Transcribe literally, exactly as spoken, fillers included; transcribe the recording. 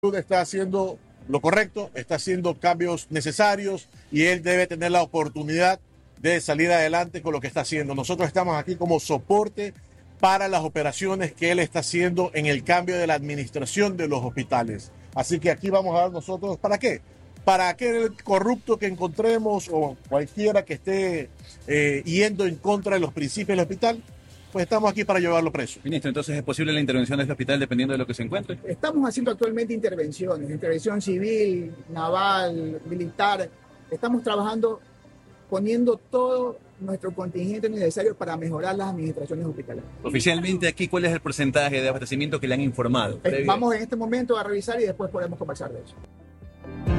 está haciendo lo correcto, está haciendo cambios necesarios y él debe tener la oportunidad de salir adelante con lo que está haciendo. Nosotros estamos aquí como soporte para las operaciones que él está haciendo en el cambio de la administración de los hospitales. Así que aquí vamos a dar nosotros, ¿para qué? Para aquel corrupto que encontremos o cualquiera que esté eh, yendo en contra de los principios del hospital, pues estamos aquí para llevarlo preso. Ministro, entonces ¿es posible la intervención de este hospital dependiendo de lo que se encuentre? Estamos haciendo actualmente intervenciones, intervención civil, naval, militar. Estamos trabajando poniendo todo nuestro contingente necesario para mejorar las administraciones hospitalarias. Oficialmente aquí, ¿cuál es el porcentaje de abastecimiento que le han informado? Eh, Vamos en este momento a revisar y después podemos conversar de eso.